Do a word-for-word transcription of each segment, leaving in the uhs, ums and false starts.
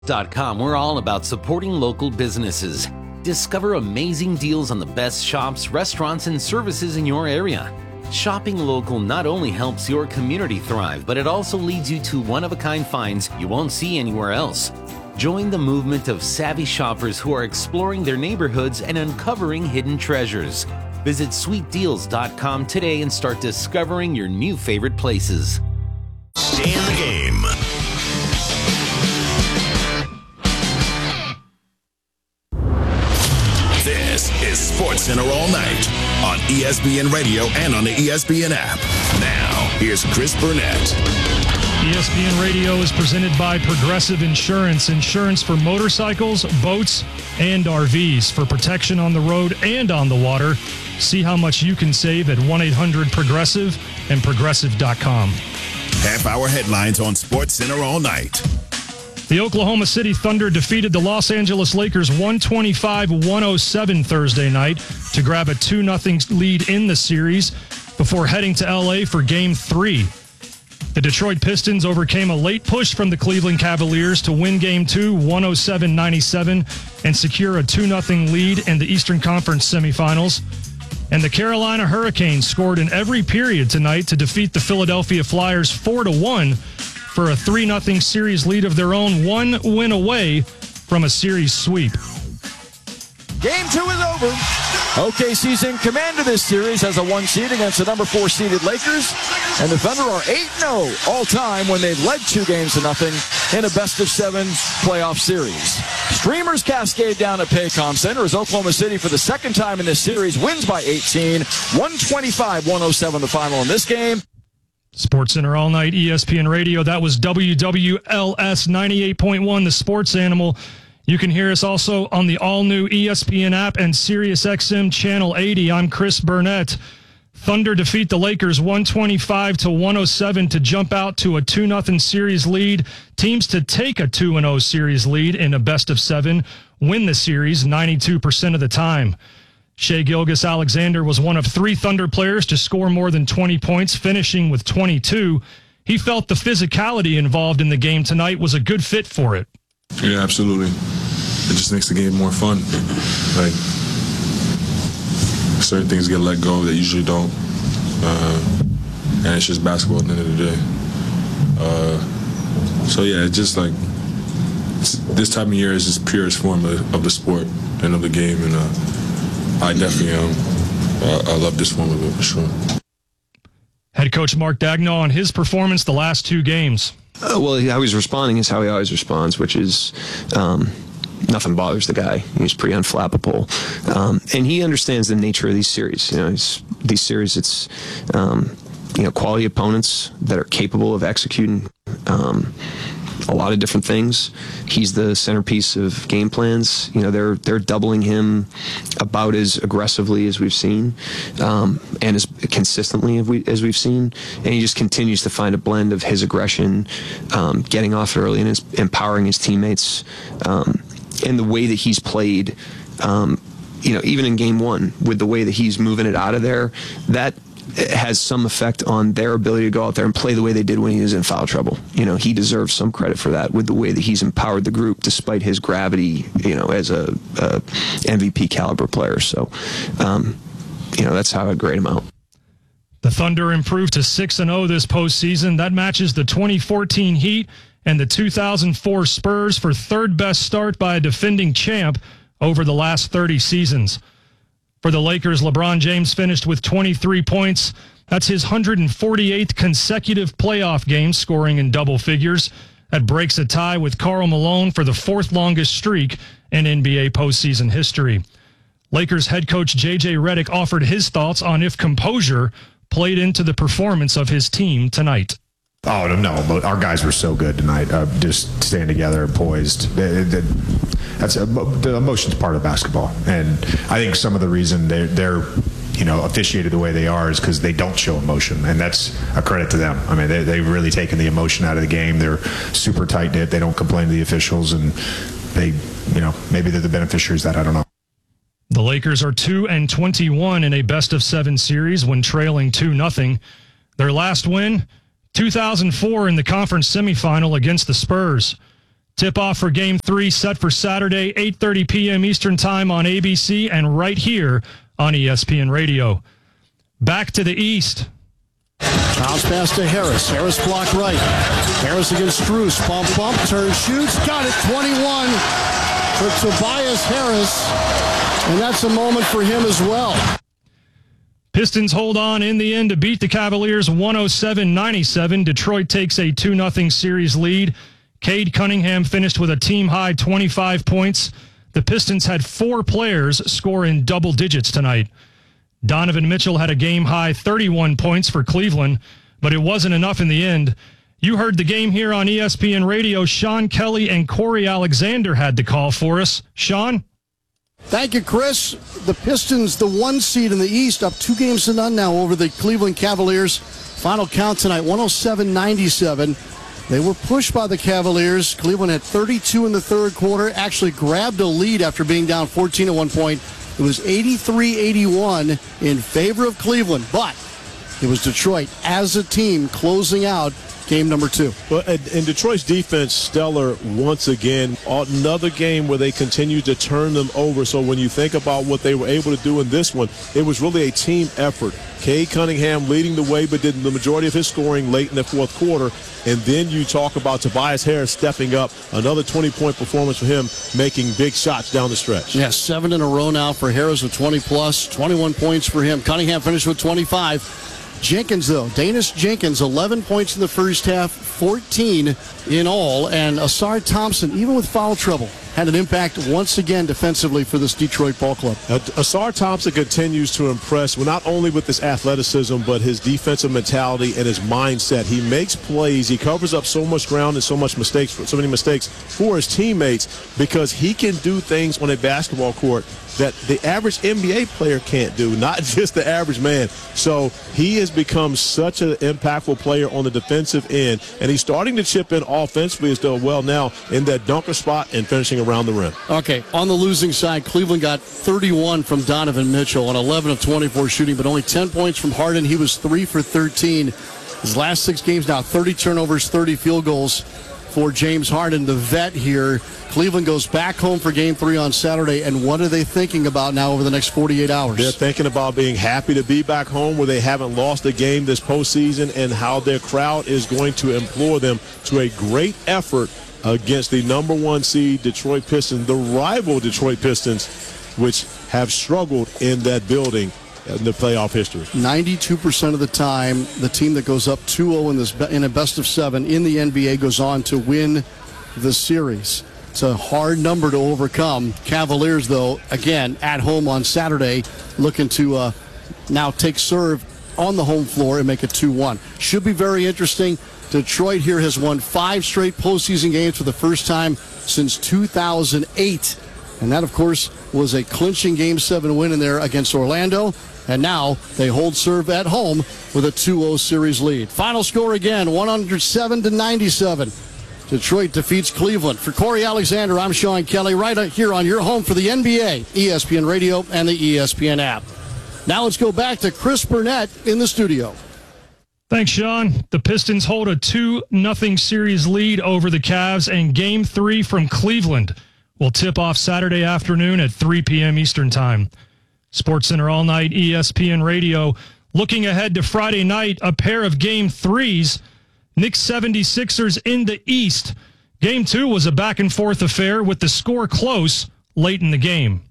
dot com, we're all about supporting local businesses. Discover amazing deals on the best shops, restaurants, and services in your area. Shopping local not only helps your community thrive, but it also leads you to one-of-a-kind finds you won't see anywhere else. Join the movement of savvy shoppers who are exploring their neighborhoods and uncovering hidden treasures. Visit sweet deals dot com today and start discovering your new favorite places. Stay in the game. This is SportsCenter All Night on E S P N Radio and on the E S P N app. Now, here's Chris Burnett. E S P N Radio is presented by Progressive Insurance. Insurance for motorcycles, boats, and R Vs. For protection on the road and on the water. See how much you can save at one eight hundred progressive and progressive dot com. Half-hour headlines on SportsCenter All Night. The Oklahoma City Thunder defeated the Los Angeles Lakers one twenty-five to one oh seven Thursday night to grab a two nothing lead in the series before heading to L A for Game three. The Detroit Pistons overcame a late push from the Cleveland Cavaliers to win Game two one oh seven ninety-seven and secure a two nothing lead in the Eastern Conference semifinals. And the Carolina Hurricanes scored in every period tonight to defeat the Philadelphia Flyers four to one for a three nothing series lead of their own, one win away from a series sweep. Game two is over. O K C's in command of this series as a one seed against the number four seeded Lakers. And the Thunder are eight and oh all-time when they led two games to nothing in a best-of-seven playoff series. Streamers cascade down at Paycom Center as Oklahoma City, for the second time in this series, wins by eighteen. one twenty-five to one oh seven the final in this game. SportsCenter All Night, E S P N Radio. That was W W L S ninety-eight point one, the Sports Animal. You can hear us also on the all-new E S P N app and SiriusXM Channel eighty. I'm Chris Burnett. Thunder defeat the Lakers one twenty-five to one oh seven to jump out to a two nothing series lead. Teams to take a two and oh series lead in a best-of-seven win the series ninety-two percent of the time. Shai Gilgeous-Alexander was one of three Thunder players to score more than twenty points, finishing with twenty-two. He felt the physicality involved in the game tonight was a good fit for it. Yeah, absolutely. It just makes the game more fun. Like, certain things get let go that usually don't. Uh, and it's just basketball at the end of the day. Uh, so, yeah, it's just like, it's, this time of year is just purest form of, of the sport and of the game. And uh, I definitely um, I, I love this form of it for sure. Head coach Mark Daigneault on his performance the last two games. Uh, well, how he's responding is how he always responds, which is um, nothing bothers the guy. He's pretty unflappable. Um, and he understands the nature of these series. You know, it's, these series, it's, um, you know, quality opponents that are capable of executing um, a lot of different things. He's the centerpiece of game plans. You know, they're they're doubling him about as aggressively as we've seen, um, and as consistently as, we, as we've seen. And he just continues to find a blend of his aggression, um, getting off early, and his, empowering his teammates, um, and the way that he's played. Um, you know, even in game one, with the way that he's moving it out of there, that has some effect on their ability to go out there and play the way they did when he was in foul trouble. You know, he deserves some credit for that with the way that he's empowered the group despite his gravity, you know, as a, a M V P caliber player. So, um, you know, that's how I'd grade him out. The Thunder improved to six and oh this postseason. That matches the twenty fourteen Heat and the two thousand four Spurs for third best start by a defending champ over the last thirty seasons. For the Lakers, LeBron James finished with twenty-three points. That's his one hundred forty-eighth consecutive playoff game, scoring in double figures. That breaks a tie with Karl Malone for the fourth longest streak in N B A postseason history. Lakers head coach J J Redick offered his thoughts on if composure played into the performance of his team tonight. Oh, no, but our guys were so good tonight, uh, just staying together and poised. They, they, that's a, the emotion's part of basketball. And I think some of the reason they're, they're you know, officiated the way they are is because they don't show emotion. And that's a credit to them. I mean, they, they've really taken the emotion out of the game. They're super tight-knit. They don't complain to the officials. And they, you know, maybe they're the beneficiaries of that. I don't know. The Lakers are two and twenty-one in a best-of-seven series when trailing two nothing. Their last win, two thousand four in the conference semifinal against the Spurs. Tip-off for Game three set for Saturday, eight thirty p.m. Eastern Time on A B C and right here on E S P N Radio. Back to the East. Bounce pass to Harris. Harris blocked right. Harris against Strus. Bump, bump, turn, shoots. Got it. twenty-one for Tobias Harris. And that's a moment for him as well. Pistons hold on in the end to beat the Cavaliers one oh seven ninety-seven. Detroit takes a two nothing series lead. Cade Cunningham finished with a team-high twenty-five points. The Pistons had four players score in double digits tonight. Donovan Mitchell had a game-high thirty-one points for Cleveland, but it wasn't enough in the end. You heard the game here on E S P N Radio. Sean Kelly and Corey Alexander had the call for us. Sean? Thank you, Chris. The Pistons, the one seed in the East, up two games to none now over the Cleveland Cavaliers. Final count tonight, one oh seven ninety-seven. They were pushed by the Cavaliers. Cleveland had thirty-two in the third quarter, actually grabbed a lead after being down fourteen at one point. It was eighty-three eighty-one in favor of Cleveland, but it was Detroit as a team closing out game number two. Well, and, and Detroit's defense, stellar once again. Another game where they continued to turn them over. So when you think about what they were able to do in this one, it was really a team effort. Cade Cunningham leading the way, but did the majority of his scoring late in the fourth quarter. And then you talk about Tobias Harris stepping up. Another twenty-point performance for him, making big shots down the stretch. Yeah, seven in a row now for Harris with twenty plus, twenty-one points for him. Cunningham finished with twenty-five. Jenkins, though, Danis Jenkins, eleven points in the first half, fourteen in all. And Asar Thompson, even with foul trouble, had an impact once again defensively for this Detroit ball club. Uh, Asar Thompson continues to impress, well, not only with his athleticism, but his defensive mentality and his mindset. He makes plays. He covers up so much ground and so much mistakes, so many mistakes for his teammates because he can do things on a basketball court that the average N B A player can't do, not just the average man. So he has become such an impactful player on the defensive end, and he's starting to chip in offensively as well now in that dunker spot and finishing around the rim. Okay, on the losing side, Cleveland got thirty-one from Donovan Mitchell on eleven of twenty-four shooting, but only ten points from Harden. He was three for thirteen. His last six games now, thirty turnovers, thirty field goals for James Harden, the vet here. Cleveland goes back home for game three on Saturday, and what are they thinking about now over the next forty-eight hours? They're thinking about being happy to be back home where they haven't lost a game this postseason and how their crowd is going to implore them to a great effort against the number one seed Detroit Pistons, the rival Detroit Pistons, which have struggled in that building in the playoff history. ninety-two percent of the time, the team that goes up two oh in this in a best of seven in the N B A goes on to win the series. It's a hard number to overcome. Cavaliers, though, again, at home on Saturday, looking to uh, now take serve on the home floor and make it two one. Should be very interesting. Detroit here has won five straight postseason games for the first time since two thousand eight. And that, of course, was a clinching Game seven win in there against Orlando. And now they hold serve at home with a two oh series lead. Final score again, one oh seven to ninety-seven. Detroit defeats Cleveland. For Corey Alexander, I'm Sean Kelly, right here on your home for the N B A, E S P N Radio, and the E S P N app. Now let's go back to Chris Burnett in the studio. Thanks, Sean. The Pistons hold a two nothing series lead over the Cavs, and Game three from Cleveland will tip off Saturday afternoon at three p.m. Eastern Time. SportsCenter All Night, E S P N Radio. Looking ahead to Friday night, a pair of Game threes. Knicks seventy-sixers in the East. Game two was a back-and-forth affair with the score close late in the game.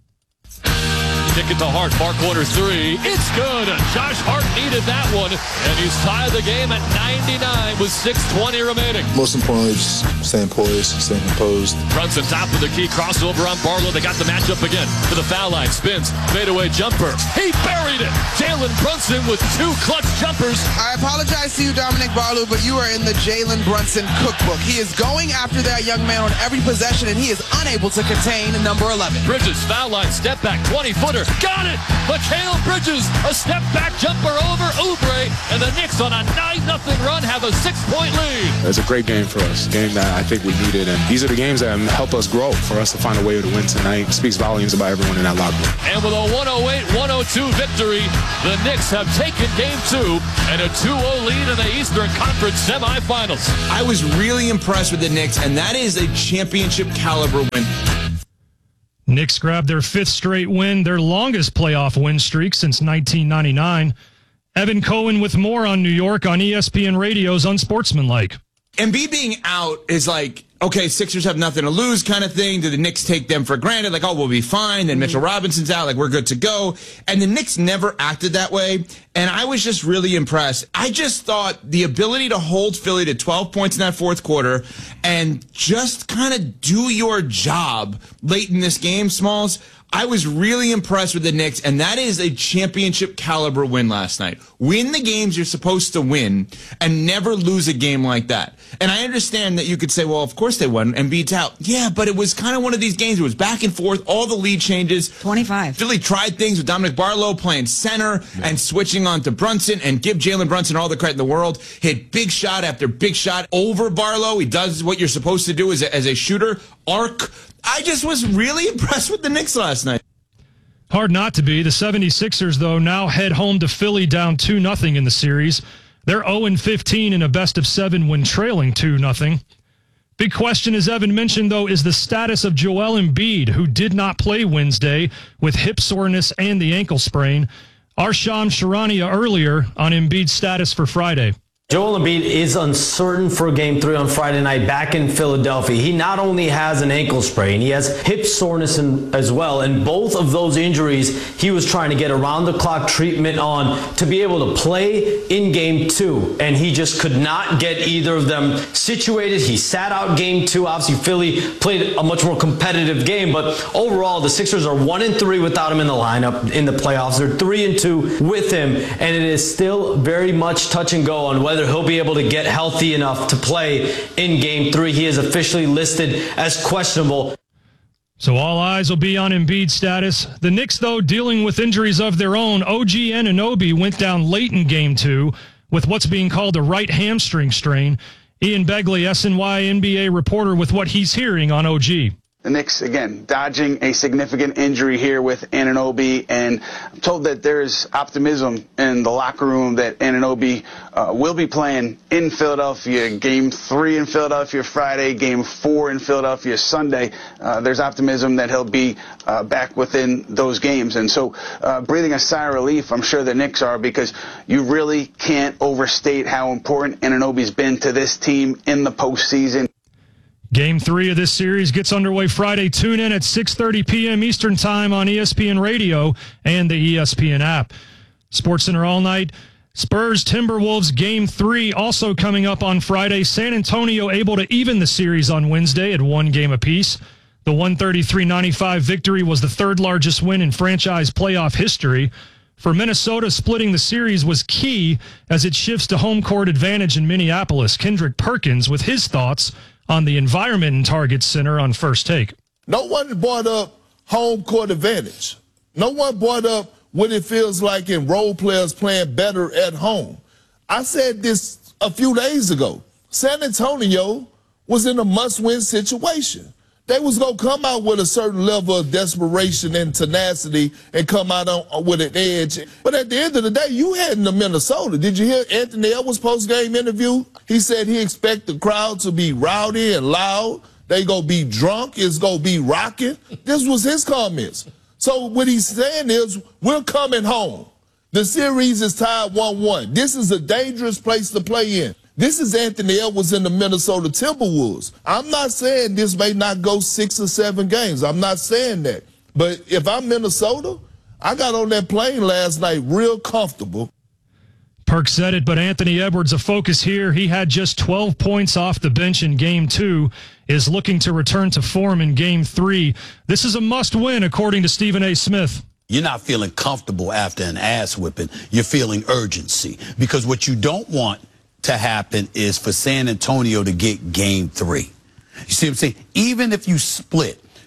Kick it to Hart, far corner three. It's good. Josh Hart needed that one, and he's tied the game at ninety-nine with six twenty remaining. Most importantly, just staying poised, staying composed. Brunson top of the key, crossover on Barlow. They got the matchup again to the foul line. Spins, fadeaway jumper. He buried it. Jalen Brunson with two clutch jumpers. I apologize to you, Dominic Barlow, but you are in the Jalen Brunson cookbook. He is going after that young man on every possession, and he is unable to contain number eleven. Bridges, foul line, step back, twenty-footer. three-pointer. Got it! Mikal Bridges, a step-back jumper over Oubre, and the Knicks on a nine nothing run have a six-point lead. It's a great game for us, a game that I think we needed, and these are the games that help us grow. For us to find a way to win tonight it speaks volumes about everyone in that locker room. And with a one oh eight one oh two victory, the Knicks have taken game two and a two oh lead in the Eastern Conference semifinals. I was really impressed with the Knicks, and that is a championship caliber win. Knicks grabbed their fifth straight win, their longest playoff win streak since nineteen ninety-nine. Evan Cohen with more on New York on E S P N Radio's Unsportsmanlike. Embiid being out is like, okay, Sixers have nothing to lose kind of thing. Do the Knicks take them for granted? Like, oh, we'll be fine. Then Mitchell Robinson's out. Like, we're good to go. And the Knicks never acted that way. And I was just really impressed. I just thought the ability to hold Philly to twelve points in that fourth quarter and just kind of do your job late in this game, Smalls, I was really impressed with the Knicks, and that is a championship caliber win last night. Win the games you're supposed to win and never lose a game like that. And I understand that you could say, well, of course they won, Embiid's out. Yeah, but it was kind of one of these games. It was back and forth, all the lead changes. twenty-five. Philly tried things with Dominic Barlow playing center yeah. and switching on to Brunson, and give Jalen Brunson all the credit in the world. Hit big shot after big shot over Barlow. He does what you're supposed to do as a, as a shooter. Arc. I just was really impressed with the Knicks last night. Hard not to be. The seventy-sixers, though, now head home to Philly down two nothing in the series. They're oh and fifteen in a best of seven when trailing two nothing. Big question, as Evan mentioned, though, is the status of Joel Embiid, who did not play Wednesday with hip soreness and the ankle sprain. Our Sham Charania earlier on Embiid's status for Friday. Joel Embiid is uncertain for game three on Friday night back in Philadelphia. He not only has an ankle sprain, he has hip soreness in, as well. And both of those injuries, he was trying to get around-the-clock treatment on to be able to play in game two. And he just could not get either of them situated. He sat out game two. Obviously, Philly played a much more competitive game. But overall, the Sixers are one and three without him in the lineup in the playoffs. They're three and two with him. And it is still very much touch and go on whether he'll be able to get healthy enough to play in game three. He is officially listed as questionable. So all eyes will be on Embiid's status. The Knicks, though, dealing with injuries of their own. O G Anunoby went down late in game two with what's being called a right hamstring strain. Ian Begley, S N Y N B A reporter, with what he's hearing on O G. The Knicks, again, dodging a significant injury here with Anunoby, and I'm told that there's optimism in the locker room that Anunoby uh, will be playing in Philadelphia. Game three in Philadelphia Friday, game four in Philadelphia Sunday. Uh, there's optimism that he'll be uh, back within those games. And so uh, breathing a sigh of relief, I'm sure the Knicks are, because you really can't overstate how important Anunoby's been to this team in the postseason. Game three of this series gets underway Friday. Tune in at six thirty p.m. Eastern Time on E S P N Radio and the E S P N app. SportsCenter all night. Spurs Timberwolves Game three also coming up on Friday. San Antonio able to even the series on Wednesday at one game apiece. The one thirty-three ninety-five victory was the third largest win in franchise playoff history. For Minnesota, splitting the series was key as it shifts to home court advantage in Minneapolis. Kendrick Perkins with his thoughts on the environment in Target Center on First Take. No one brought up home court advantage. No one brought up what it feels like in role players playing better at home. I said this a few days ago. San Antonio was in a must-win situation. They was going to come out with a certain level of desperation and tenacity and come out on, with an edge. But at the end of the day, you heading to Minnesota. Did you hear Anthony Edwards' post-game interview? He said he expect the crowd to be rowdy and loud. They going to be drunk. It's going to be rocking. This was his comments. So what he's saying is, we're coming home. The series is tied one one. This is a dangerous place to play in. This is Anthony Edwards in the Minnesota Timberwolves. I'm not saying this may not go six or seven games. I'm not saying that. But if I'm Minnesota, I got on that plane last night real comfortable. Perk said it, but Anthony Edwards, a focus here. He had just twelve points off the bench in game two, is looking to return to form in game three. This is a must-win, according to Stephen A. Smith. You're not feeling comfortable after an ass whipping. You're feeling urgency. Because what you don't want to happen is for San Antonio to get game three. You see what I'm saying? Even if you split,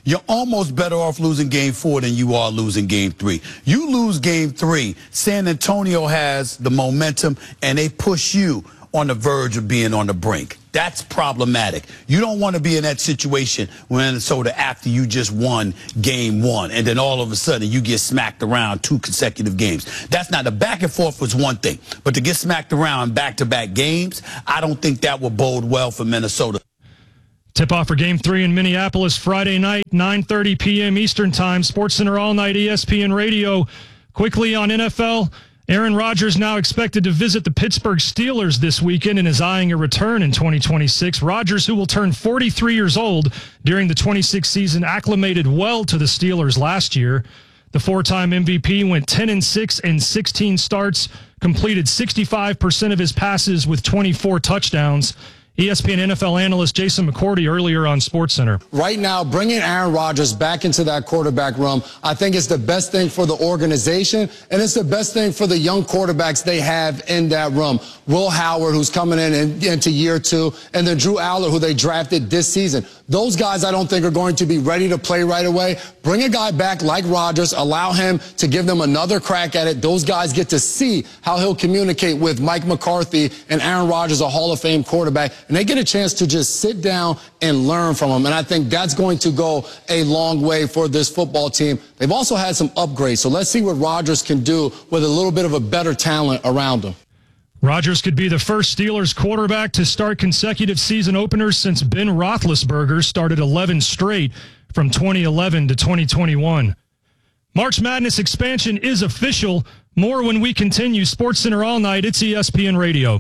you're almost better off losing game four than you are losing game three. You lose game three, San Antonio has the momentum, and they push you on the verge of being on the brink. That's problematic. You don't want to be in that situation when Minnesota after you just won game one, and then all of a sudden you get smacked around two consecutive games. That's not, the back and forth was one thing, but to get smacked around back-to-back games, I don't think that will bode well for Minnesota. Tip-off for Game three in Minneapolis Friday night, nine thirty p.m. Eastern Time. SportsCenter All Night, E S P N Radio. Quickly on N F L, Aaron Rodgers now expected to visit the Pittsburgh Steelers this weekend and is eyeing a return in twenty twenty-six. Rodgers, who will turn forty-three years old during the twenty-six season, acclimated well to the Steelers last year. The four-time M V P went ten and six in sixteen starts, completed sixty-five percent of his passes with twenty-four touchdowns. E S P N N F L analyst Jason McCourty earlier on SportsCenter. Right now, bringing Aaron Rodgers back into that quarterback room, I think it's the best thing for the organization, and it's the best thing for the young quarterbacks they have in that room. Will Howard, who's coming in, in into year two, and then Drew Aller, who they drafted this season. Those guys I don't think are going to be ready to play right away. Bring a guy back like Rodgers, allow him to give them another crack at it. Those guys get to see how he'll communicate with Mike McCarthy and Aaron Rodgers, a Hall of Fame quarterback. And they get a chance to just sit down and learn from him. And I think that's going to go a long way for this football team. They've also had some upgrades. So let's see what Rodgers can do with a little bit of a better talent around him. Rodgers could be the first Steelers quarterback to start consecutive season openers since Ben Roethlisberger started eleven straight from twenty eleven to twenty twenty-one. March Madness expansion is official. More when we continue. SportsCenter All Night. It's E S P N Radio.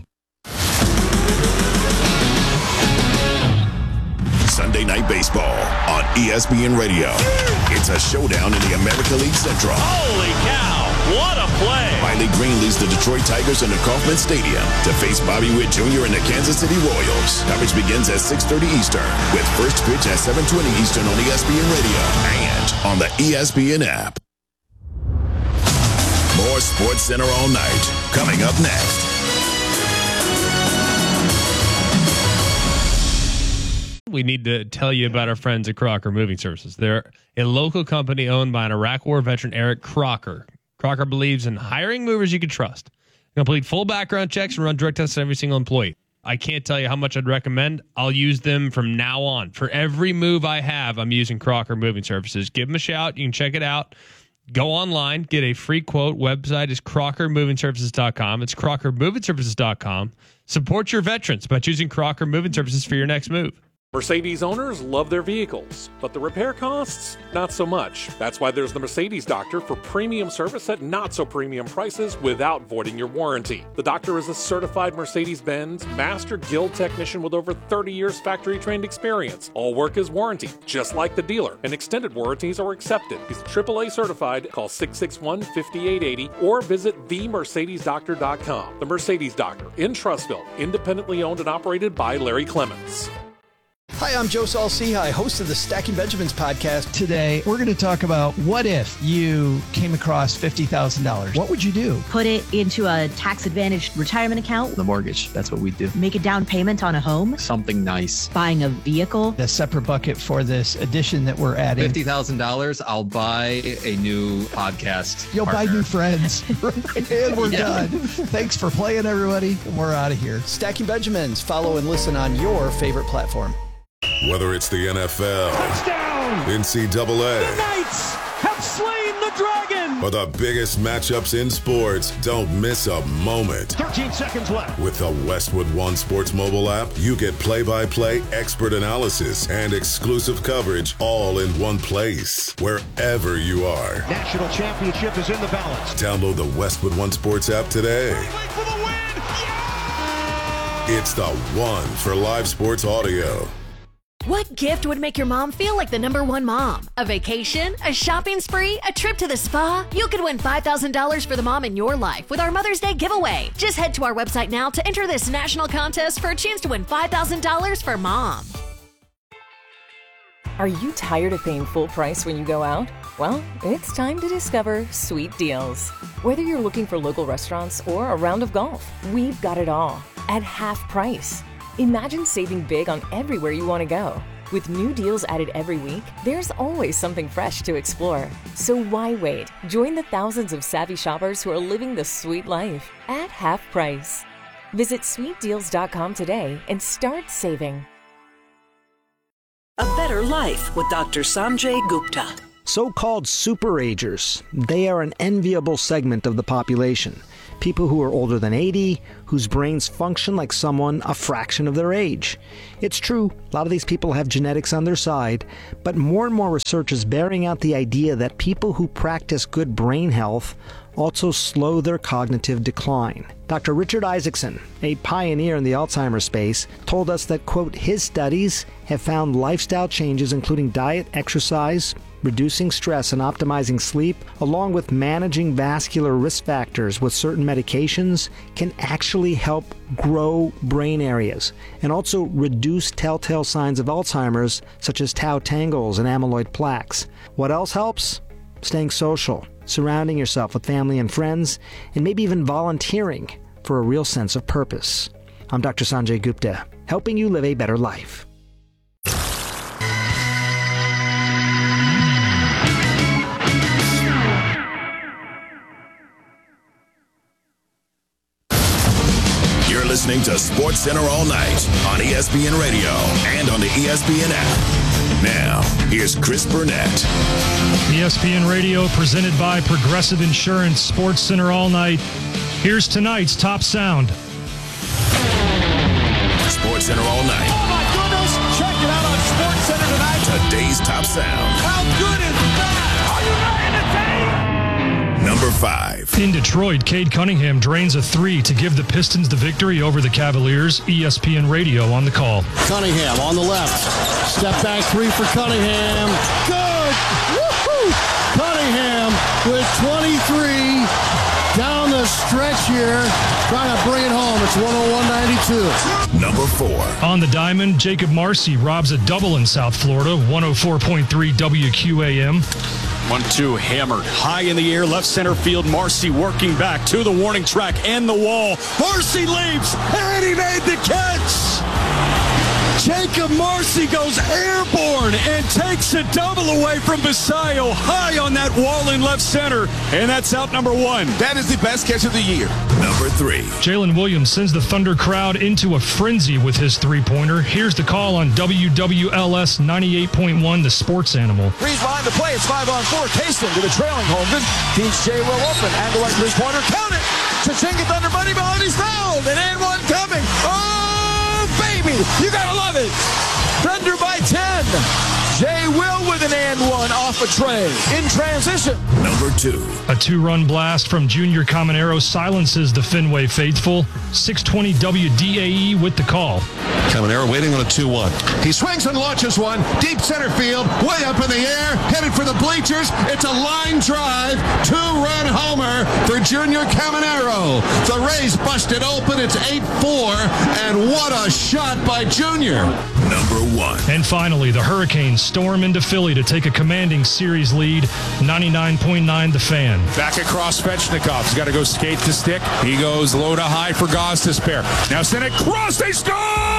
Sunday Night Baseball on E S P N Radio. It's a showdown in the American League Central. Holy cow, what a play. Riley Green leads the Detroit Tigers into Kauffman Stadium to face Bobby Witt Junior and the Kansas City Royals. Coverage begins at six thirty Eastern with first pitch at seven twenty Eastern on E S P N Radio and on the E S P N app. More SportsCenter All Night coming up next. We need to tell you about our friends at Crocker Moving Services. They're a local company owned by an Iraq War veteran, Eric Crocker. Crocker believes in hiring movers you can trust. Complete full background checks and run drug tests on every single employee. I can't tell you how much I'd recommend. I'll use them from now on. For every move I have, I'm using Crocker Moving Services. Give them a shout. You can check it out. Go online, get a free quote. Website is crocker moving services dot com. It's crocker moving services dot com. Support your veterans by choosing Crocker Moving Services for your next move. Mercedes owners love their vehicles, but the repair costs, not so much. That's why there's the Mercedes Doctor for premium service at not so premium prices without voiding your warranty. The Doctor is a certified Mercedes-Benz Master Guild technician with over thirty years factory-trained experience. All work is warranted, just like the dealer, and extended warranties are accepted. He's triple A certified. Call six six one, five eight eight zero or visit the mercedes doctor dot com. The Mercedes Doctor in Trussville, independently owned and operated by Larry Clements. Hi, I'm Joe Saul-Sehy, host of the Stacking Benjamins podcast. Today, we're going to talk about what if you came across fifty thousand dollars. What would you do? Put it into a tax-advantaged retirement account. The mortgage. That's what we do. Make a down payment on a home. Something nice. Buying a vehicle. A separate bucket for this addition that we're adding. fifty thousand dollars, I'll buy a new podcast You'll partner. buy new friends. And we're yeah. done. Thanks for playing, everybody. And we're out of here. Stacking Benjamins. Follow and listen on your favorite platform. Whether it's the N F L, touchdown, N C double A, the Knights have slain the dragon, or the biggest matchups in sports, don't miss a moment. thirteen seconds left. With the Westwood One Sports mobile app, you get play-by-play expert analysis and exclusive coverage all in one place, wherever you are. National championship is in the balance. Download the Westwood One Sports app today. For the win. Yeah! It's the one for live sports audio. What gift would make your mom feel like the number one mom? A vacation? A shopping spree? A trip to the spa? You could win five thousand dollars for the mom in your life with our Mother's Day giveaway. Just head to our website now to enter this national contest for a chance to win five thousand dollars for mom. Are you tired of paying full price when you go out? Well, it's time to discover Sweet Deals. Whether you're looking for local restaurants or a round of golf, we've got it all at half price. Imagine saving big on everywhere you want to go. With new deals added every week, there's always something fresh to explore. So why wait? Join the thousands of savvy shoppers who are living the sweet life at half price. Visit sweet deals dot com today and start saving. A Better Life with Doctor Sanjay Gupta. So-called superagers, they are an enviable segment of the population. People who are older than eighty, whose brains function like someone a fraction of their age. It's true, a lot of these people have genetics on their side, but more and more research is bearing out the idea that people who practice good brain health also slow their cognitive decline. Doctor Richard Isaacson, a pioneer in the Alzheimer's space, told us that, quote, his studies have found lifestyle changes including diet, exercise, reducing stress and optimizing sleep, along with managing vascular risk factors with certain medications, can actually help grow brain areas and also reduce telltale signs of Alzheimer's, such as tau tangles and amyloid plaques. What else helps? Staying social, surrounding yourself with family and friends, and maybe even volunteering for a real sense of purpose. I'm Doctor Sanjay Gupta, helping you live a better life. You're listening to Sports Center all night on E S P N Radio and on the E S P N app. Now, here's Chris Burnett. E S P N Radio presented by Progressive Insurance. Sports Center all night. Here's tonight's top sound. Sports Center all night. Oh my goodness! Check it out on Sports Center tonight. Today's top sound. How good is that? Are you ready to take? Number five. In Detroit, Cade Cunningham drains a three to give the Pistons the victory over the Cavaliers. E S P N Radio on the call. Cunningham on the left. Step back three for Cunningham. Good! Woo-hoo! Cunningham with twenty-three down the stretch here. Trying to bring it home. It's one oh one ninety-two. Number four. On the diamond, Jacob Marcy robs a double in South Florida. one oh four point three W Q A M. one two hammered high in the air, left center field. Marcy working back to the warning track and the wall. Marcy leaps, and he made the catch. Jacob Marcy goes airborne and takes a double away from Basayo, high on that wall in left center, and that's out number one. That is the best catch of the year. Number three. Jalen Williams sends the Thunder crowd into a frenzy with his three-pointer. Here's the call on W W L S ninety-eight point one, the Sports Animal. Breeze behind the play. It's five on four. Caston to the trailing Holmgren. Teams J will open. And the right three-pointer. Count it. Chichinga Thunder money behind. He's fouled. And and one coming. Oh, baby. You got to love it. Thunder by ten. Jay Will with an and one off a tray. In transition. Number two. A two-run blast from Junior Caminero silences the Fenway faithful. six twenty W D A E with the call. Caminero waiting on a two one. He swings and launches one. Deep center field. Way up in the air. Headed for the bleachers. It's a line drive. Two-run homer for Junior Caminero. The Rays busted open. It's eight four. And what a shot by Junior. Number one. And finally, the Hurricanes storm into Philly to take a commanding series lead. ninety-nine point nine The Fan. Back across Svechnikov. He's got to go skate the stick. He goes low to high for Gostisbehere. Now send it cross. They score!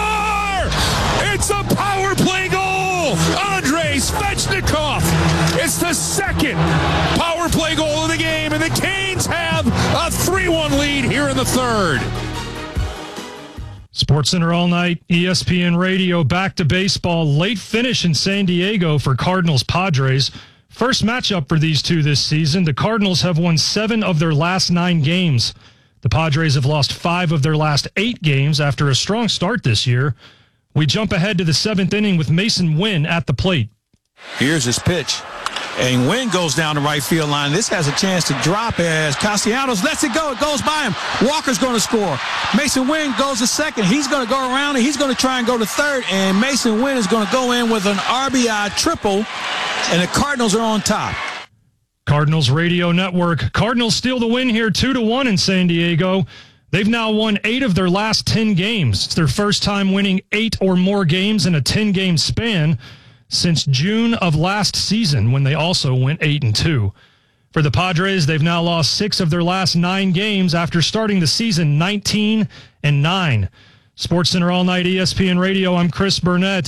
It's a power play goal! Andrei Svechnikov! It's the second power play goal of the game, and the Canes have a three one lead here in the third. Sports Center all night, E S P N Radio, back to baseball. Late finish in San Diego for Cardinals-Padres. First matchup for these two this season. The Cardinals have won seven of their last nine games. The Padres have lost five of their last eight games after a strong start this year. We jump ahead to the seventh inning with Mason Wynn at the plate. Here's his pitch. And Wynn goes down the right field line. This has a chance to drop as Castellanos lets it go. It goes by him. Walker's going to score. Mason Wynn goes to second. He's going to go around and he's going to try and go to third. And Mason Wynn is going to go in with an R B I triple. And the Cardinals are on top. Cardinals Radio Network. Cardinals steal the win here two to one in San Diego. They've now won eight of their last ten games. It's their first time winning eight or more games in a ten-game span since June of last season, when they also went eight and two. For the Padres, they've now lost six of their last nine games after starting the season nineteen and nine. SportsCenter All Night, E S P N Radio. I'm Chris Burnett.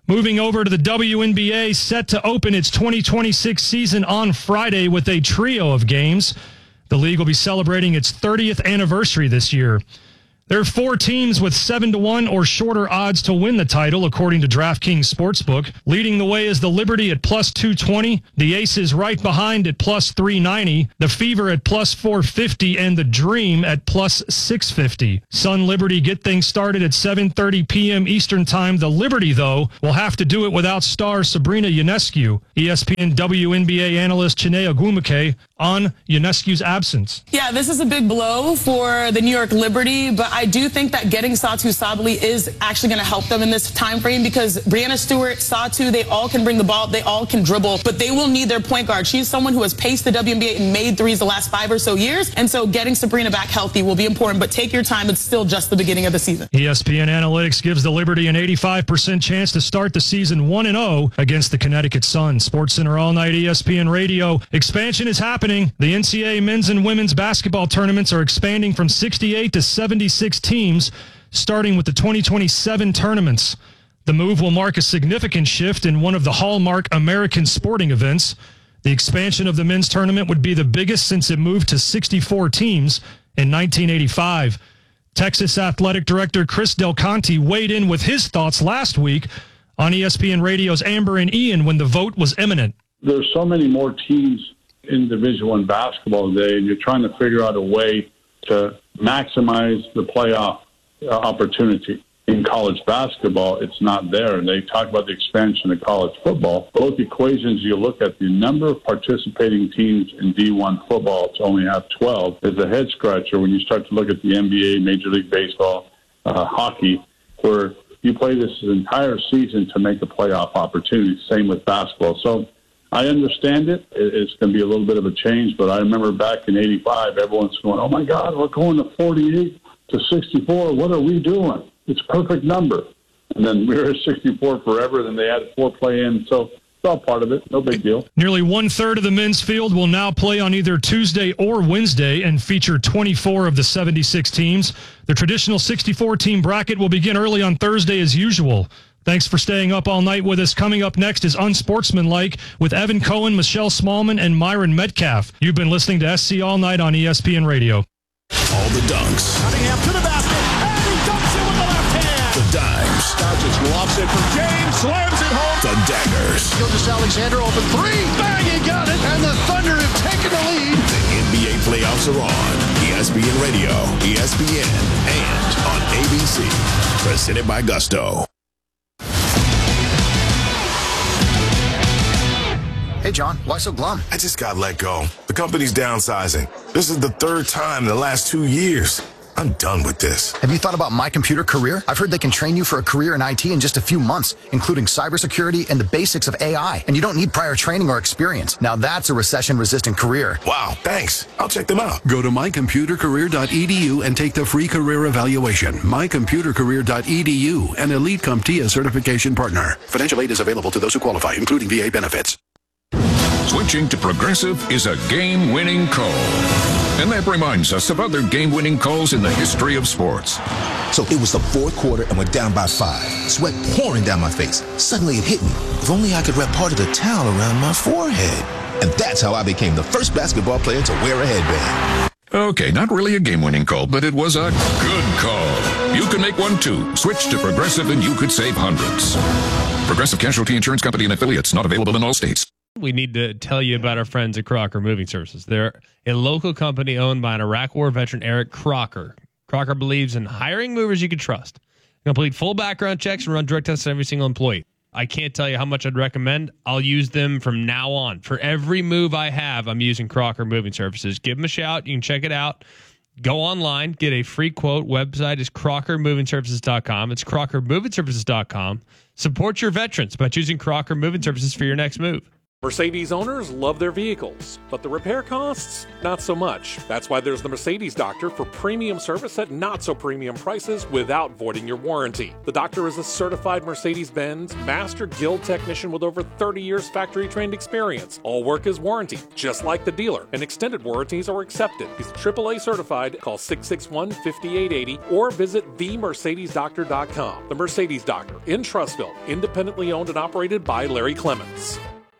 Moving over to the W N B A, set to open its twenty twenty-six season on Friday with a trio of games. The league will be celebrating its thirtieth anniversary this year. There are four teams with seven to one or shorter odds to win the title, according to DraftKings Sportsbook. Leading the way is the Liberty at plus two twenty, the Aces right behind at plus three ninety, the Fever at plus four fifty, and the Dream at plus six fifty. Sun Liberty get things started at seven thirty p.m. Eastern Time. The Liberty, though, will have to do it without star Sabrina Ionescu. E S P N W N B A analyst Chiney Ogwumike on Ionescu's absence. Yeah, this is a big blow for the New York Liberty, but I do think that getting Satu Sabally is actually going to help them in this time frame because Brianna Stewart, Satu, they all can bring the ball, they all can dribble, but they will need their point guard. She's someone who has paced the W N B A and made threes the last five or so years, and so getting Sabrina back healthy will be important, but take your time. It's still just the beginning of the season. E S P N Analytics gives the Liberty an eighty-five percent chance to start the season one and oh against the Connecticut Sun. SportsCenter All Night E S P N Radio. Expansion is happening. The N C double A men's and women's basketball tournaments are expanding from sixty-eight to seventy-six teams, starting with the twenty twenty-seven tournaments. The move will mark a significant shift in one of the hallmark American sporting events. The expansion of the men's tournament would be the biggest since it moved to sixty-four teams in nineteen eighty-five. Texas Athletic Director Chris Del Conte weighed in with his thoughts last week on E S P N Radio's Amber and Ian when the vote was imminent. There's so many more teams in Division One basketball today, and you're trying to figure out a way to maximize the playoff uh, opportunity. In college basketball, it's not there. And they talk about the expansion of college football. Both equations, you look at the number of participating teams in D one football, to only have twelve, is a head scratcher when you start to look at the N B A, Major League Baseball, uh, hockey, where you play this entire season to make a playoff opportunity. Same with basketball. So I understand it. It's going to be a little bit of a change, but I remember back in eighty-five, everyone's going, oh, my God, we're going to forty-eight to sixty-four. What are we doing? It's a perfect number. And then we were at sixty-four forever, then they added four play-in. So it's all part of it. No big deal. Nearly one-third of the men's field will now play on either Tuesday or Wednesday and feature twenty-four of the seventy-six teams. The traditional sixty-four team bracket will begin early on Thursday as usual. Thanks for staying up all night with us. Coming up next is Unsportsmanlike with Evan Cohen, Michelle Smallman, and Myron Metcalf. You've been listening to S C All Night on E S P N Radio. All the dunks. Cunningham to the basket, and he dunks it with the left hand. The dimes. Doncic lofts it for James, slams it home. The daggers. Gilgeous-Alexander open three, bang, he got it, and the Thunder have taken the lead. The N B A playoffs are on E S P N Radio, E S P N, and on A B C. Presented by Gusto. Hey, John, why so glum? I just got let go. The company's downsizing. This is the third time in the last two years. I'm done with this. Have you thought about My Computer Career? I've heard they can train you for a career in I T in just a few months, including cybersecurity and the basics of A I. And you don't need prior training or experience. Now that's a recession-resistant career. Wow, thanks. I'll check them out. Go to my computer career dot e d u and take the free career evaluation. my computer career dot e d u, an Elite CompTIA certification partner. Financial aid is available to those who qualify, including V A benefits. Switching to Progressive is a game-winning call. And that reminds us of other game-winning calls in the history of sports. So it was the fourth quarter and we're down by five. Sweat pouring down my face. Suddenly it hit me. If only I could wrap part of the towel around my forehead. And that's how I became the first basketball player to wear a headband. Okay, not really a game-winning call, but it was a good call. You can make one too. Switch to Progressive and you could save hundreds. Progressive Casualty Insurance Company and affiliates, not available in all states. We need to tell you about our friends at Crocker Moving Services. They're a local company owned by an Iraq War veteran, Eric Crocker. Crocker believes in hiring movers you can trust. Complete full background checks and run drug tests on every single employee. I can't tell you how much I'd recommend. I'll use them from now on. For every move I have, I'm using Crocker Moving Services. Give them a shout. You can check it out. Go online, get a free quote. Website is crocker moving services dot com. It's crocker moving services dot com. Support your veterans by choosing Crocker Moving Services for your next move. Mercedes owners love their vehicles, but the repair costs, not so much. That's why there's the Mercedes Doctor for premium service at not so premium prices without voiding your warranty. The Doctor is a certified Mercedes-Benz Master Guild technician with over thirty years factory-trained experience. All work is warranted, just like the dealer, and extended warranties are accepted. He's triple A certified. Call six six one, five eight eight zero or visit the mercedes doctor dot com. The Mercedes Doctor in Trussville, independently owned and operated by Larry Clements.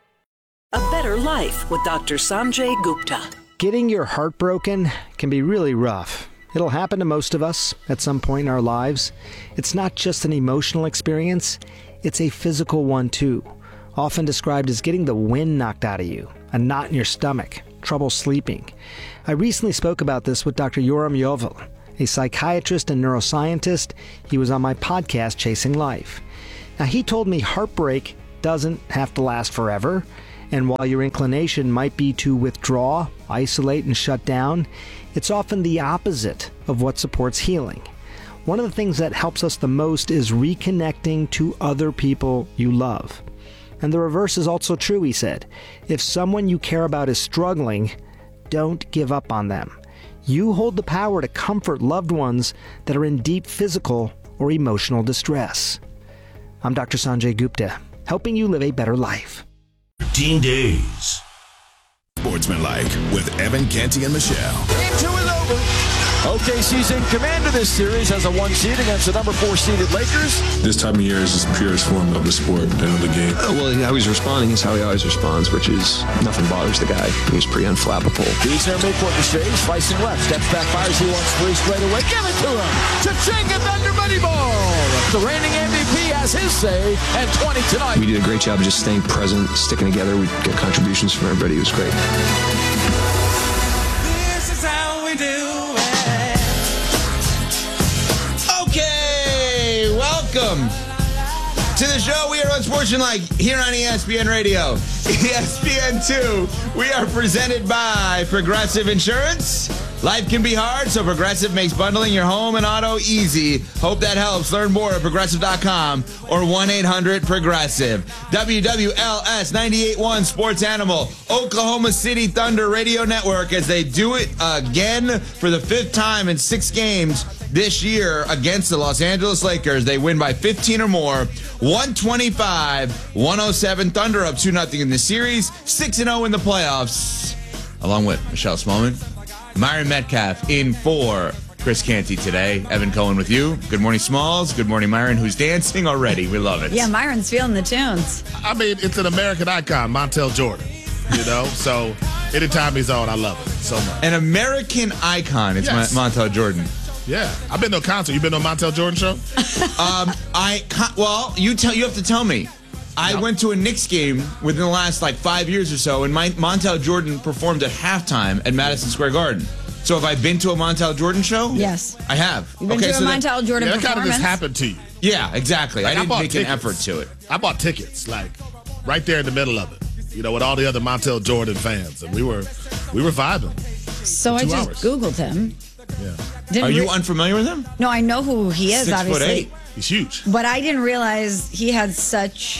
A better life with Doctor Sanjay Gupta. Getting your heart broken can be really rough. It'll happen to most of us at some point in our lives. It's not just an emotional experience, it's a physical one too. Often described as getting the wind knocked out of you, a knot in your stomach, trouble sleeping. I recently spoke about this with Doctor Yoram Yovel, a psychiatrist and neuroscientist. He was on my podcast, Chasing Life. Now, he told me heartbreak doesn't have to last forever. And while your inclination might be to withdraw, isolate, and shut down, it's often the opposite of what supports healing. One of the things that helps us the most is reconnecting to other people you love. And the reverse is also true, he said. If someone you care about is struggling, don't give up on them. You hold the power to comfort loved ones that are in deep physical or emotional distress. I'm Doctor Sanjay Gupta, helping you live a better life. fifteen days. Sportsmanlike with Evan Canty and Michelle. Game two is over. O K C's in command of this series as a one seed against the number four seeded Lakers. This time of year is just the purest form of the sport and of the game. Uh, well, how he's responding is how he always responds, which is nothing bothers the guy. He's pretty unflappable. He's their midcourt to Shea, slicing left, steps back, fires, he wants three straight away. Give it to him. Cha-ching and Thunder Money Ball. The reigning M V P has his say, and twenty tonight. We did a great job of just staying present, sticking together. We got contributions from everybody. It was great. This is how we do. Welcome to the show. We are on Sportsmanlike here on E S P N Radio. E S P N two. We are presented by Progressive Insurance. Life can be hard, so Progressive makes bundling your home and auto easy. Hope that helps. Learn more at progressive dot com or one eight hundred progressive. W W L S ninety-eight point one Sports Animal, Oklahoma City Thunder Radio Network, as they do it again for the fifth time in six games this year against the Los Angeles Lakers. They win by fifteen or more. one twenty-five one oh seven. Thunder up two nothing in the series. six and oh in the playoffs. Along with Michelle Smallman, Myron Metcalf in for Chris Canty today. Evan Cohen with you. Good morning, Smalls. Good morning, Myron, who's dancing already. We love it. Yeah, Myron's feeling the tunes. I mean, it's an American icon, Montel Jordan. You know, so anytime he's on, I love it so much. An American icon. It's yes. Mon- Montel Jordan. Yeah, I've been to a concert. You been to a Montel Jordan show? um, I well, you tell you have to tell me. I yep. went to a Knicks game within the last like five years or so, and my, Montel Jordan performed at halftime at Madison Square Garden. So have I been to a Montel Jordan show? Yes, I have. You've been okay, to a so Montel that, Jordan yeah, performance. That kind of just happened to you. Yeah, exactly. Like, I didn't I make tickets. an effort to it. I bought tickets, like right there in the middle of it. You know, with all the other Montel Jordan fans, and we were we were vibing. So I just hours. Googled him. Yeah. Didn't Are you re- unfamiliar with him? No, I know who he is, Six obviously. Foot eight. He's huge. But I didn't realize he had such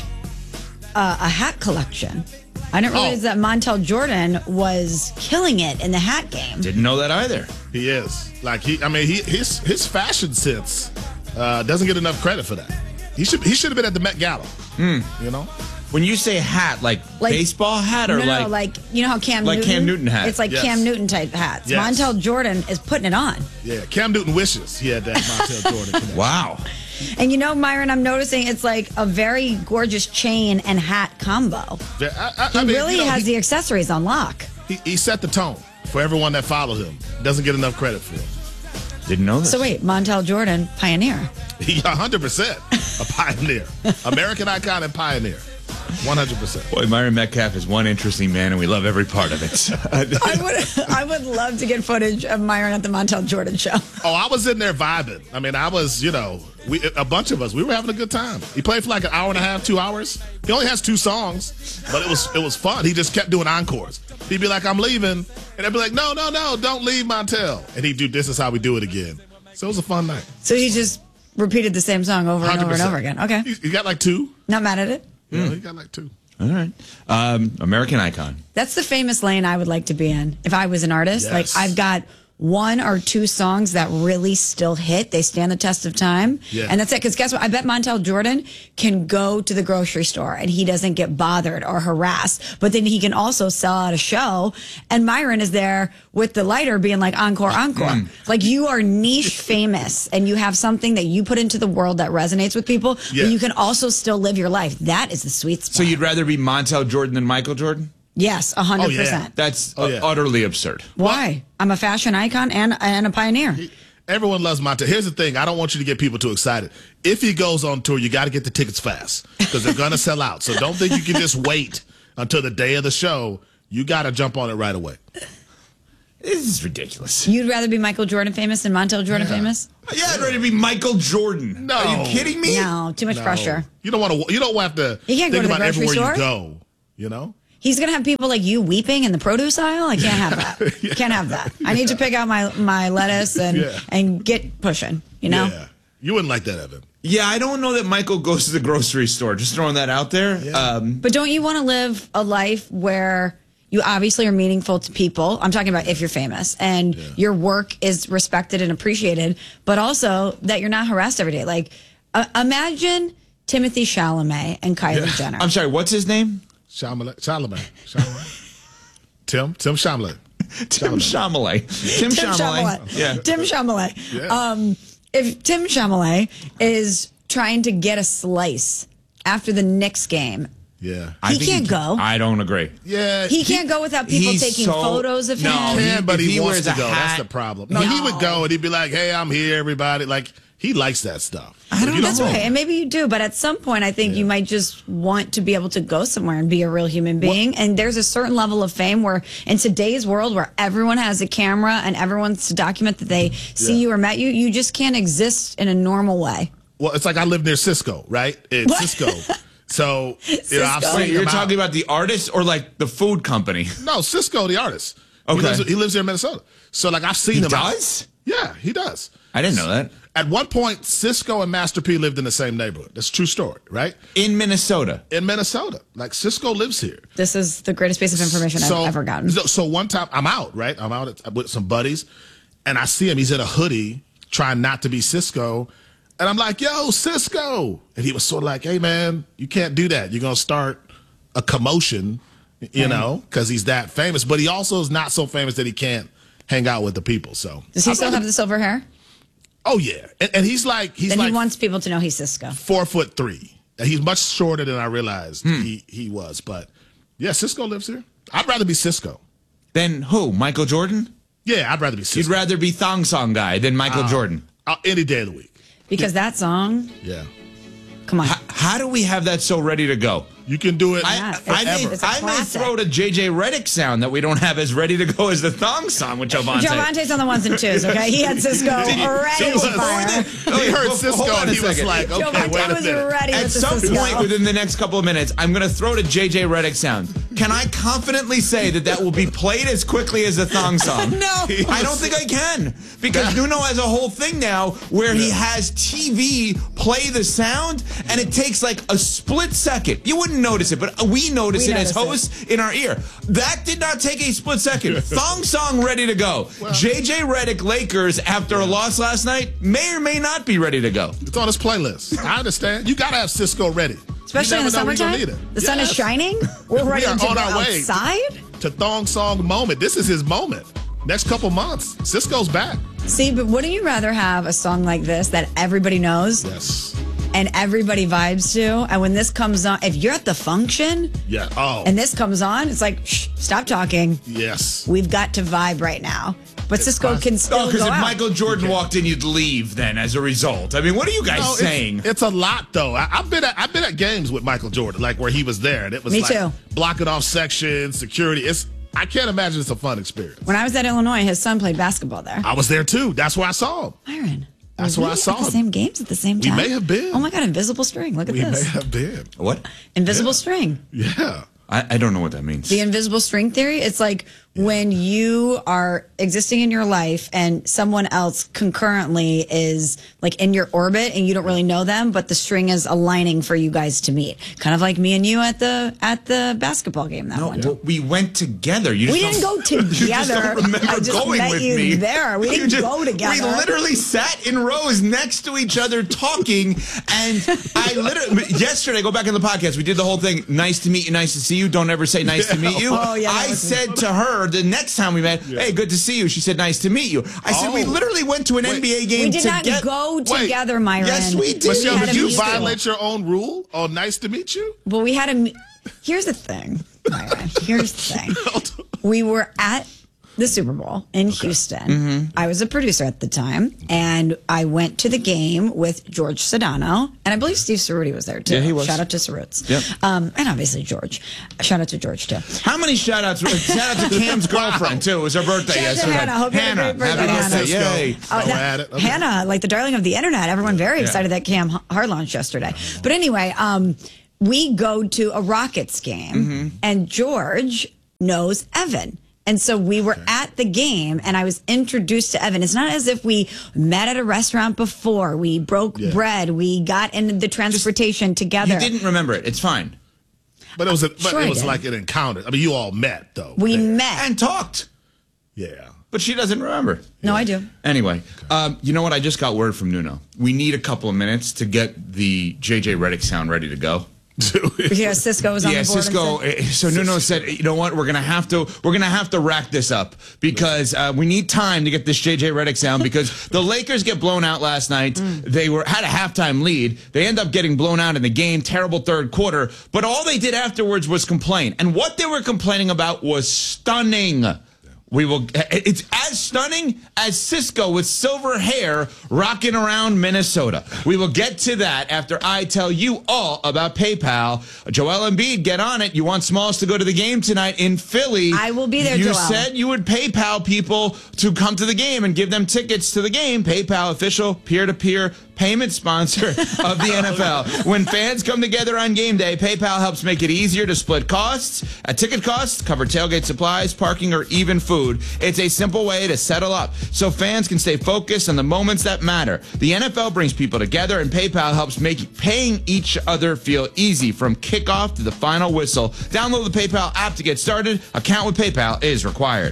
uh, a hat collection. I didn't realize oh. that Montel Jordan was killing it in the hat game. Didn't know that either. He is. Like he I mean he his his fashion sense uh, doesn't get enough credit for that. He should he should have been at the Met Gala. Mm. You know? When you say hat, like, like baseball hat or no, like no, like you know how Cam like Newton? Cam Newton hat. It's like yes. Cam Newton type hats. Yes. Montel Jordan is putting it on. Yeah, Cam Newton wishes he had that Montel Jordan connection. Wow. And you know, Myron, I'm noticing it's like a very gorgeous chain and hat combo. Yeah, I, I, he I mean, really you know, has he, the accessories on lock. He, he set the tone for everyone that followed him. Doesn't get enough credit for it. Didn't know this. So wait, Montel Jordan, pioneer. He one hundred percent a pioneer. American icon and pioneer. one hundred percent. Boy, Myron Metcalf is one interesting man, and we love every part of it. I would I would love to get footage of Myron at the Montel Jordan show. Oh, I was in there vibing. I mean, I was, you know, we a bunch of us, we were having a good time. He played for like an hour and a half, two hours. He only has two songs, but it was it was fun. He just kept doing encores. He'd be like, I'm leaving. And I'd be like, no, no, no, don't leave, Montel. And he'd do, this is how we do it again. So it was a fun night. So he just repeated the same song over and over and over again. Okay. He, he got like two. Not mad at it? Yeah, mm. he got like two. All right. Um, American Icon. That's the famous lane I would like to be in if I was an artist. Yes. Like, I've got one or two songs that really still hit. They stand the test of time. Yeah. And that's it. Because guess what? I bet Montel Jordan can go to the grocery store and he doesn't get bothered or harassed. But then he can also sell out a show. And Myron is there with the lighter being like, encore, encore. Like, you are niche famous and you have something that you put into the world that resonates with people. Yeah. But you can also still live your life. That is the sweet spot. So you'd rather be Montel Jordan than Michael Jordan? Yes, one hundred percent. Oh, yeah. That's Oh, yeah. uh, utterly absurd. Why? I'm a fashion icon and and a pioneer. Everyone loves Montel. Here's the thing. I don't want you to get people too excited. If he goes on tour, you got to get the tickets fast because they're going to sell out. So don't think you can just wait until the day of the show. You got to jump on it right away. This is ridiculous. You'd rather be Michael Jordan famous than Montel Jordan Yeah. famous? Yeah, I'd rather be Michael Jordan. No. Are you kidding me? No, too much No. pressure. You don't want to. You don't have to You can't go think to the about grocery everywhere store. you go. You know. He's going to have people like you weeping in the produce aisle? I can't have that. Yeah. Can't have that. I need to pick out my, my lettuce and, Yeah. and get pushing, you know? Yeah. You wouldn't like that, Evan. Yeah, I don't know that Michael goes to the grocery store. Just throwing that out there. Yeah. Um, But don't you want to live a life where you obviously are meaningful to people? I'm talking about if you're famous and Yeah. your work is respected and appreciated, but also that you're not harassed every day. Like, uh, imagine Timothy Chalamet and Kylie Yeah. Jenner. I'm sorry, what's his name? Chalamet. Chalamet. Chalamet. Tim. Tim Chalamet. Tim Chalamet. Tim, Tim Chalamet. Chalamet. Yeah. Tim Chalamet. Yeah. Um, if Tim Chalamet is trying to get a slice after the Knicks game, Yeah. I he think can't go. I don't agree. Yeah. He can't go without people he's taking so- photos of No, him. He can, but if he, he wants wears to a go. hat- That's the problem. No, he would go and he'd be like, "Hey, I'm here, everybody." Like he likes that stuff. I don't You That's know. right. And maybe you do, but at some point, I think you might just want to be able to go somewhere and be a real human being. And there's a certain level of fame where, in today's world, where everyone has a camera and everyone's to document that they see Yeah. you or met you, you just can't exist in a normal way. Well, it's like I live near Cisco, right? It's What? Cisco. So you know, I've Cisco? seen Wait, you're him out. talking about the artist or like the food company? No, Cisco, the artist. Okay. He lives, he lives here in Minnesota. So like I've seen He him. out. does? Yeah, he does. I didn't know that. At one point, Cisco and Master P lived in the same neighborhood. That's a true story, right? In Minnesota. In Minnesota. Like Cisco lives here. This is the greatest piece of information So, I've ever gotten. So, so one time I'm out, right? I'm out at, with some buddies, and I see him. He's in a hoodie, trying not to be Cisco. And I'm like, "Yo, Cisco!" And he was sort of like, "Hey, man, you can't do that. You're gonna start a commotion, you Right. know, because he's that famous." But he also is not so famous that he can't hang out with the people. So Does he I'd still rather- have the silver hair? Oh yeah, and, and he's like he's Then like he wants people to know he's Cisco. four foot three. He's much shorter than I realized he he was. But yeah, Cisco lives here. I'd rather be Cisco. Then who? Michael Jordan? Yeah, I'd rather be Cisco. You'd rather be Thong Song Guy than Michael Uh, Jordan. uh, any day of the week. Because that song, Yeah. come on. H- how do we have that so ready to go? You can do it. Yeah, I, I, it's- may, it's a I may classic. throw to J J Redick sound that we don't have as ready to go as the Thong Song with Javante. Javante's on the ones and twos, okay? He had Cisco Did you- ready he to was- fire. He heard Well, Cisco hold on and a he was second. like, okay, Javante wait a was minute. ready At with the some Cisco. point within the next couple of minutes, I'm going to throw to J J Redick sound. Can I confidently say that that will be played as quickly as the Thong Song? No. I don't think I can. Because Nuno has a whole thing now where he has T V play the sound, and it takes like a split second. You wouldn't notice it, but we notice We it as notice it. hosts in our ear. That did not take a split second. Thong Song ready to go. J J Redick Lakers, after a loss last night, may or may not be ready to go. It's on his playlist. I understand. You got to have Cisco ready. Especially You in the never know when you're summertime. gonna need it. The sun is Yes. shining. We're We ready are to go on our way. outside. To Thong Song moment. This is his moment. Next couple months, Cisco's back. See, but wouldn't you rather have a song like this that everybody knows Yes. and everybody vibes to? And when this comes on, if you're at the function Yeah. Oh. and this comes on, it's like, shh, stop talking. yes. We've got to vibe right now. But Cisco possible. can still Oh, because go if out. Michael Jordan walked in, you'd leave then as a result. I mean, what are you guys No, it's- saying? It's, a lot though. I, I've been at I've been at games with Michael Jordan, like where he was there, and it was Me like too. blocking off sections, security. It's I can't imagine it's a fun experience. When I was at Illinois, his son played basketball there. I was there too. That's where I saw him. Myron. That's were where we I saw at the him. same games at the same We time. may have been. Oh my God, invisible string. Look at We this. may have been. What? Invisible string. Yeah. I, I don't know what that means. The invisible string theory. It's like when you are existing in your life and someone else concurrently is like in your orbit and you don't really know them, but the string is aligning for you guys to meet. Kind of like me and you at the at the basketball game that No, one. well, we went together. You just We didn't don't- go together. You just don't remember I just going met with you me. there. We You didn't just- go together. We literally sat in rows next to each other talking, and I literally yesterday go back in the podcast. We did the whole thing. Nice to meet you. Nice to see you. Don't ever say nice to meet you. Oh, yeah, that I was- said to her the next time we met, "Hey, good to see you." She said, "Nice to meet you." I said, "We Oh. literally went to an Wait. N B A game We did not together." go Wait. together, Myron. Yes, we did. We Michelle, had did a you mutual. violate your own rule? Oh, nice to meet you. But we had a. m- Here's the thing, Myron. Here's the thing. We were at the Super Bowl in Houston. Mm-hmm. I was a producer at the time, and I went to the game with George Sedano, and I believe Steve Cerruti was there too. Yeah, he was. Shout out to Cerruts. Yep. Um, and obviously George. Shout out to George too. How many shout outs? Shout out to Cam's girlfriend, too. It was her birthday Shout out to yesterday. Hannah. Hope you had a great birthday, happy Hannah. birthday. Yay. Oh, Oh, that- at it. Okay. Hannah, like the darling of the internet. Everyone very Yeah. excited that Cam Hart launched yesterday. But anyway, um, we go to a Rockets game, Mm-hmm. and George knows Evan. And so we were at the game, and I was introduced to Evan. It's not as if we met at a restaurant before. We broke Yeah. bread. We got into the transportation together. You didn't remember it. It's fine. But it was a, but Sure I it was did. like an encounter. I mean, you all met though. We there. met. And talked. Yeah. But she doesn't remember. No, I do. Anyway, um, you know what? I just got word from Nuno. We need a couple of minutes to get the J J Redick sound ready to go. Yeah, Cisco was on yeah, the board. and Cisco. said- eh, So Nuno said, "You know what? We're gonna have to. We're gonna have to rack this up because uh, we need time to get this J J Redick sound because the Lakers get blown out last night. Mm. They were had a halftime lead. They end up getting blown out in the game. Terrible third quarter. But all they did afterwards was complain, and what they were complaining about was stunning." We will. It's as stunning as Cisco with silver hair rocking around Minnesota. We will get to that after I tell you all about PayPal. Joel Embiid, get on it. You want Smalls to go to the game tonight in Philly. I will be there, You Joel. said you would PayPal people to come to the game and give them tickets to the game. PayPal, official peer-to-peer payment sponsor of the N F L. When fans come together on game day, PayPal helps make it easier to split costs, a ticket costs, cover tailgate supplies, parking, or even food. It's a simple way to settle up so fans can stay focused on the moments that matter. The N F L brings people together, and PayPal helps make paying each other feel easy from kickoff to the final whistle. Download the PayPal app to get started. Account with PayPal is required.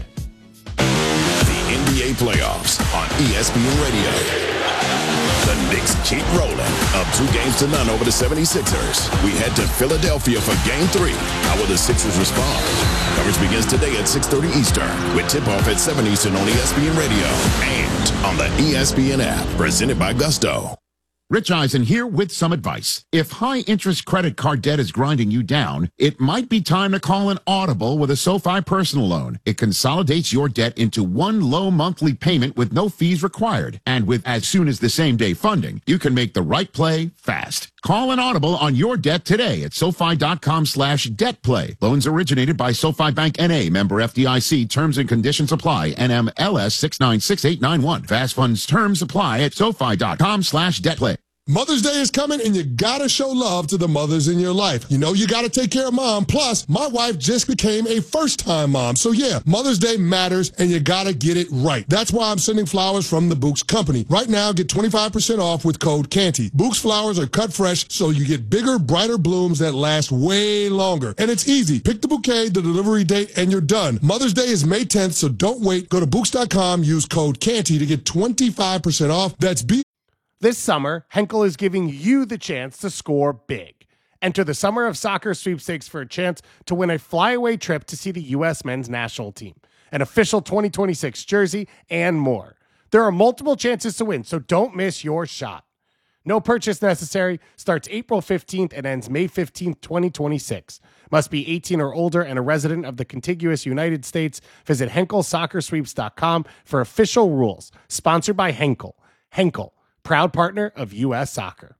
The N B A playoffs on E S P N Radio. The Knicks keep rolling, up two games to none over the seventy-sixers. We head to Philadelphia for game three. How will the Sixers respond? Coverage begins today at six thirty Eastern with tip-off at seven Eastern on E S P N Radio and on the E S P N app, presented by Gusto. Rich Eisen here with some advice. If high-interest credit card debt is grinding you down, it might be time to call an Audible with a SoFi personal loan. It consolidates your debt into one low monthly payment with no fees required. And with as soon as the same-day funding, you can make the right play fast. Call an Audible on your debt today at SoFi.com slash debt play. Loans originated by SoFi Bank N A, member F D I C. Terms and conditions apply. N M L S six nine six eight nine one. Fast funds terms apply at SoFi.com slash debt play. Mother's Day is coming, and you gotta show love to the mothers in your life. You know you gotta take care of mom. Plus, my wife just became a first-time mom. So yeah, Mother's Day matters, and you gotta get it right. That's why I'm sending flowers from the Books Company. Right now, get twenty-five percent off with code Canty. Books flowers are cut fresh, so you get bigger, brighter blooms that last way longer. And it's easy. Pick the bouquet, the delivery date, and you're done. Mother's Day is May tenth, so don't wait. Go to Books dot com, use code Canty to get twenty-five percent off. That's B. This summer, Henkel is giving you the chance to score big. Enter the Summer of Soccer sweepstakes for a chance to win a flyaway trip to see the U S men's national team, an official twenty twenty-six jersey, and more. There are multiple chances to win, so don't miss your shot. No purchase necessary, starts April fifteenth and ends May fifteenth, twenty twenty-six. Must be eighteen or older and a resident of the contiguous United States. Visit Henkel Soccer Sweeps dot com for official rules. Sponsored by Henkel. Henkel, proud partner of U S Soccer.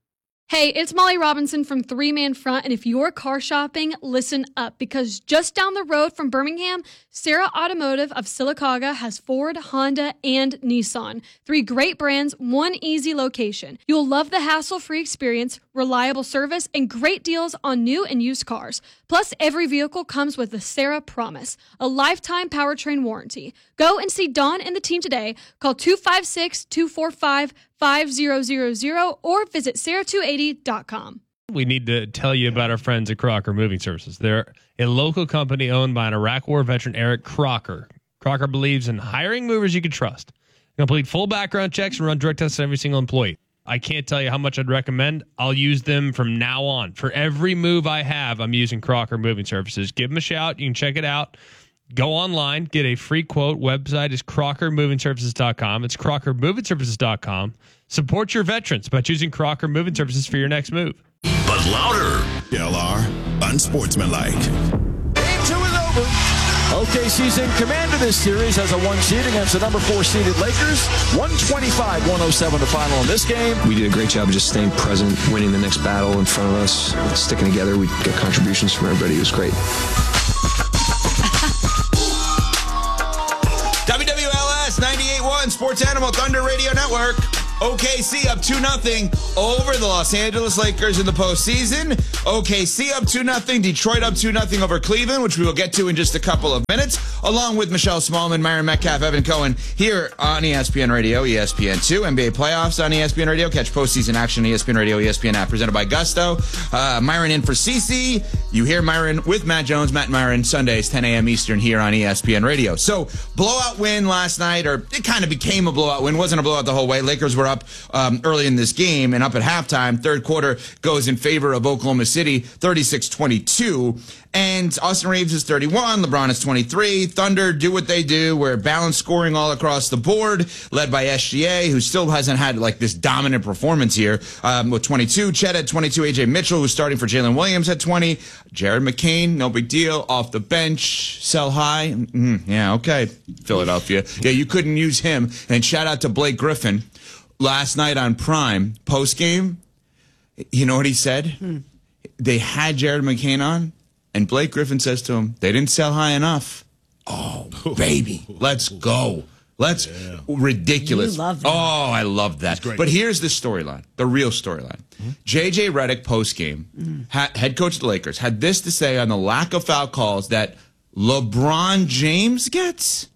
Hey, it's Molly Robinson from Three Man Front, and if you're car shopping, listen up, because just down the road from Birmingham, Sarah Automotive of Sylacauga has Ford, Honda, and Nissan. Three great brands, one easy location. You'll love the hassle-free experience, reliable service, and great deals on new and used cars. Plus, every vehicle comes with the Sarah Promise, a lifetime powertrain warranty. Go and see Dawn and the team today. Call two five six, two four five, five zero zero zero or visit sarah two eighty dot com. We need to tell you about our friends at Crocker Moving Services. They're a local company owned by an Iraq War veteran, Eric Crocker. Crocker believes in hiring movers you can trust. Complete full background checks and run drug tests on every single employee. I can't tell you how much I'd recommend. I'll use them from now on. For every move I have, I'm using Crocker Moving Services. Give them a shout. You can check it out. Go online, get a free quote. Website is crocker moving services dot com. It's crocker moving services dot com. Support your veterans by choosing Crocker Moving Services for your next move. But louder. L R, unsportsmanlike. Game two is over. O K C's in command of this series as a one seed against the number four seeded Lakers. one twenty-five one oh seven the final in this game. We did a great job of just staying present, winning the next battle in front of us, sticking together. We got contributions from everybody. It was great. W W L S ninety-eight point one Sports Animal Thunder Radio Network. O K C up two nothing over the Los Angeles Lakers in the postseason. O K C up two nothing. Detroit up two nothing over Cleveland, which we will get to in just a couple of minutes, along with Michelle Smallman, Myron Metcalf, Evan Cohen here on E S P N Radio, E S P N two, N B A playoffs on E S P N Radio. Catch postseason action, E S P N Radio, E S P N app, presented by Gusto. Uh, Myron in for Cece. You hear Myron with Matt Jones, Matt and Myron, Sundays, ten a.m. Eastern here on E S P N Radio. So, blowout win last night, or it kind of became a blowout win. Wasn't a blowout the whole way. Lakers were up um, early in this game and up at halftime. Third quarter goes in favor of Oklahoma City, thirty-six twenty-two. And Austin Reeves is thirty-one. LeBron is twenty-three. Thunder do what they do. We're balanced scoring all across the board, led by S G A, who still hasn't had like this dominant performance here um, with twenty-two. Chet at twenty-two. A J Mitchell, who's starting for Jalen Williams, at twenty. Jared McCain, no big deal, off the bench. Sell high. Mm, yeah, okay. Philadelphia. Yeah, you couldn't use him. And shout out to Blake Griffin. Last night on Prime, post game, you know what he said? Hmm. They had Jared McCain on, and Blake Griffin says to him, they didn't sell high enough. Oh, baby, let's go. Let's yeah. ridiculous. You love that. Oh, I love that. But here's the storyline, the real storyline. Mm-hmm. J J Redick post game, mm-hmm. ha- head coach of the Lakers, had this to say on the lack of foul calls that LeBron James gets.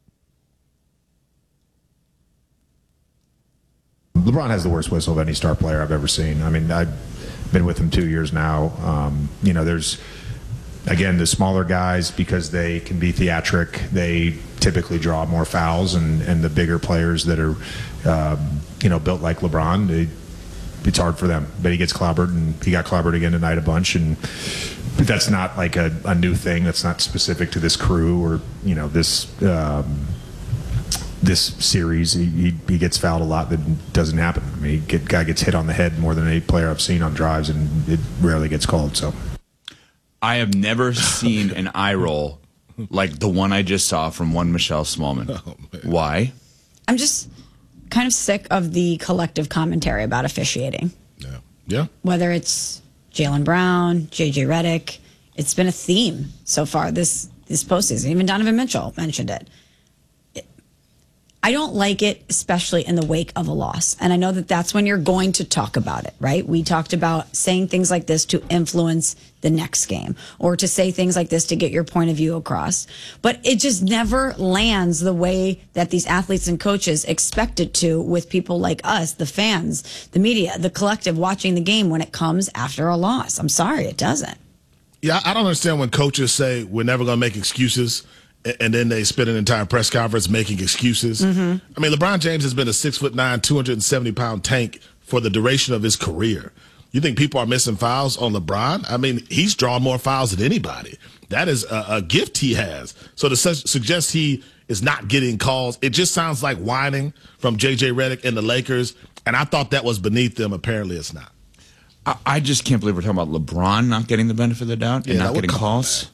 LeBron has the worst whistle of any star player I've ever seen. I mean, I've been with him two years now. Um, you know, there's, again, the smaller guys, because they can be theatric, they typically draw more fouls, and, and the bigger players that are, um, you know, built like LeBron, they, it's hard for them. But he gets clobbered, and he got clobbered again tonight a bunch, and but that's not like a, a new thing. That's not specific to this crew or, you know, this um, this series. He, he, he gets fouled a lot that doesn't happen. I mean, he get, guy gets hit on the head more than any player I've seen on drives, and it rarely gets called. So I have never seen an eye roll like the one I just saw from one Michelle Smallman. Oh, why? I'm just kind of sick of the collective commentary about officiating. Yeah. Yeah. Whether it's Jaylen Brown, J J Redick, it's been a theme so far this this postseason. Even Donovan Mitchell mentioned it. it. I don't like it, especially in the wake of a loss. And I know that that's when you're going to talk about it, right? We talked about saying things like this to influence the next game, or to say things like this to get your point of view across. But it just never lands the way that these athletes and coaches expect it to, with people like us, the fans, the media, the collective watching the game when it comes after a loss. I'm sorry, it doesn't. Yeah, I don't understand when coaches say we're never going to make excuses, and then they spend an entire press conference making excuses. Mm-hmm. I mean, LeBron James has been a six foot nine, two hundred seventy pound tank for the duration of his career. You think people are missing fouls on LeBron? I mean, he's drawn more fouls than anybody. That is a, a gift he has. So to su- suggest he is not getting calls, it just sounds like whining from J J Redick and the Lakers. And I thought that was beneath them. Apparently it's not. I, I just can't believe we're talking about LeBron not getting the benefit of the doubt and yeah, not getting calls.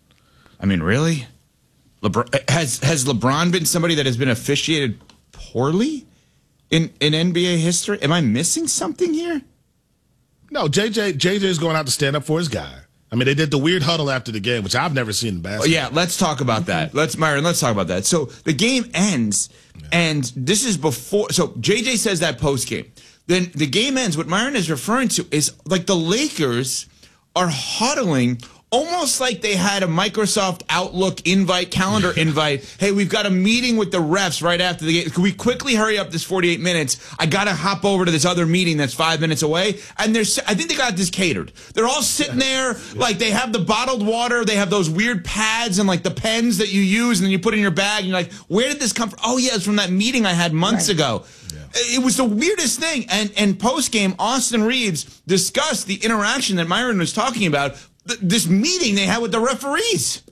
I mean, really? LeBron, has has LeBron been somebody that has been officiated poorly in, in N B A history? Am I missing something here? No, J J J J's going out to stand up for his guy. I mean, they did the weird huddle after the game, which I've never seen in basketball. Yeah, let's talk about that. Let's, Myron, let's talk about that. So the game ends, and this is before. So J J says that post game. Then the game ends. What Myron is referring to is like the Lakers are huddling almost like they had a Microsoft Outlook invite, calendar invite. Hey, we've got a meeting with the refs right after the game. Can we quickly hurry up this forty-eight minutes? I got to hop over to this other meeting that's five minutes away. And there's, I think they got this catered. They're all sitting there like they have the bottled water. They have those weird pads and like the pens that you use and then you put in your bag. And you're like, where did this come from? Oh, yeah, it's from that meeting I had months right. ago. It was the weirdest thing. And, and post-game, Austin Reeves discussed the interaction that Myron was talking about, th- this meeting they had with the referees.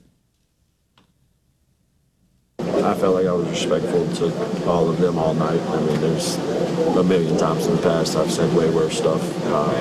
I felt like I was respectful to all of them all night. I mean, there's a million times in the past I've said way worse stuff. Uh,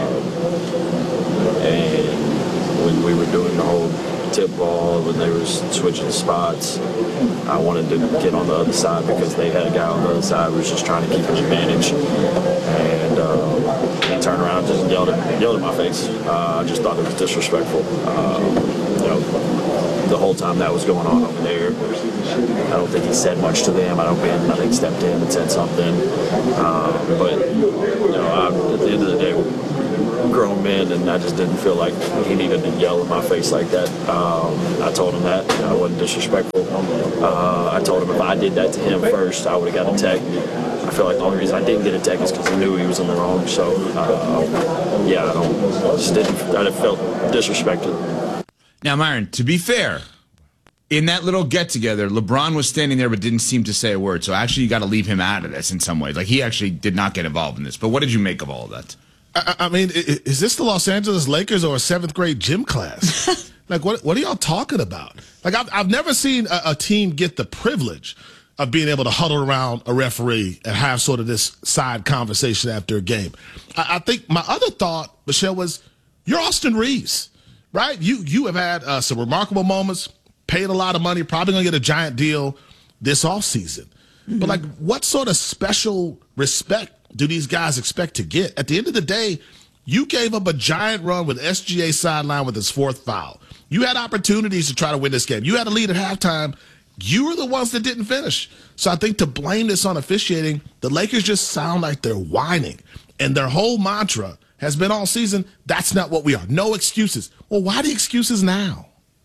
and when we were doing the whole tip ball, when they were switching spots, I wanted to get on the other side because they had a guy on the other side who was just trying to keep an advantage. And um, he turned around and just yelled at, yelled at my face. Uh, I just thought it was disrespectful. Um, you know, the whole time that was going on over there, I don't think he said much to them. I don't think I think stepped in and said something. Um, but you know, I, at the end of the day, grown men, and I just didn't feel like he needed to yell in my face like that. Um, I told him that. I wasn't disrespectful. Uh, I told him if I did that to him first, I would have got a tech. I feel like the only reason I didn't get a tech is because he knew he was in the wrong. So, uh, yeah, I don't, I just didn't, I didn't felt disrespected. Now, Myron, to be fair, in that little get-together, LeBron was standing there but didn't seem to say a word. So actually, you got to leave him out of this in some ways. Like, he actually did not get involved in this. But what did you make of all of that? I, I mean, is this the Los Angeles Lakers or a seventh grade gym class? Like, what what are y'all talking about? Like, I've, I've never seen a, a team get the privilege of being able to huddle around a referee and have sort of this side conversation after a game. I, I think my other thought, Michelle, was you're Austin Reeves, right? You, you have had uh, some remarkable moments, paid a lot of money, probably going to get a giant deal this offseason. Mm-hmm. But, like, what sort of special respect do these guys expect to get? At the end of the day, you gave up a giant run with S G A sideline with his fourth foul. You had opportunities to try to win this game. You had a lead at halftime. You were the ones that didn't finish. So I think to blame this on officiating, the Lakers just sound like they're whining. And their whole mantra has been all season, that's not what we are. No excuses. Well, why the excuses now?